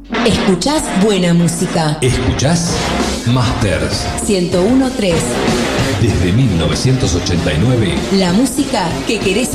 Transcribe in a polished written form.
Escuchás buena música. Escuchás Masters 101.3. desde 1989. La música que querés